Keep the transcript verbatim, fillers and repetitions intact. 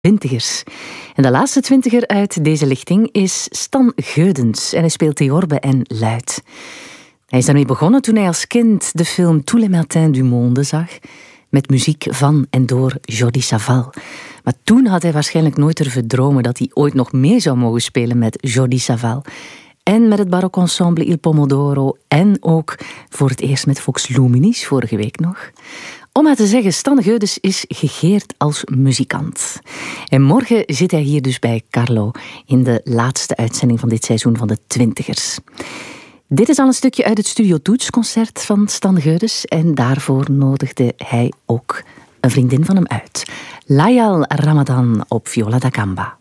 Twintigers. En de laatste twintiger uit deze lichting is Stan Geudens. En hij speelt theorbe en luid. Hij is daarmee begonnen toen hij als kind de film Tous les matins du monde zag. Met muziek van en door Jordi Savall. Maar toen had hij waarschijnlijk nooit durven dromen dat hij ooit nog mee zou mogen spelen met Jordi Savall. En met het barok ensemble Il Pomodoro. En ook voor het eerst met Vox Luminis, vorige week nog. Om maar te zeggen, Stan Geudens is gegeerd als muzikant. En morgen zit hij hier dus bij Carlo in de laatste uitzending van dit seizoen van de Twintigers. Dit is al een stukje uit het Studio Toetsconcert van Stan Geudens en daarvoor nodigde hij ook een vriendin van hem uit. Layal Ramadan op viola da gamba.